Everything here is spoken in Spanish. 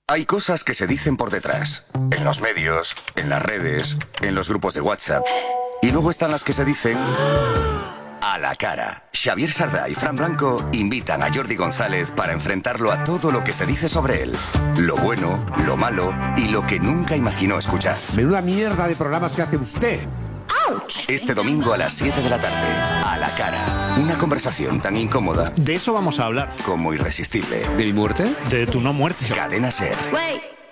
Hay cosas que se dicen por detrás, en los medios, en las redes, en los grupos de WhatsApp. Y luego están las que se dicen a la cara. Xavier Sardá y Fran Blanco invitan a Jordi González para enfrentarlo a todo lo que se dice sobre él. Lo bueno, lo malo y lo que nunca imaginó escuchar. Menuda mierda de programas que hace usted. Este domingo a las 7 de la tarde, a la cara. Una conversación tan incómoda. De eso vamos a hablar. Como irresistible. ¿De mi muerte? De tu no muerte. Cadena Ser. Wait.